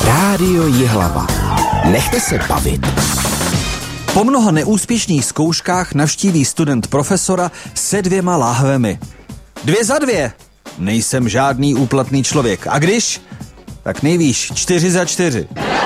Rádio Jihlava. Nechte se bavit. Po mnoha neúspěšných zkouškách navštíví student profesora se 2 láhvemi. 2 za 2. Nejsem žádný úplatný člověk. A když? Tak nejvíš 4 za 4.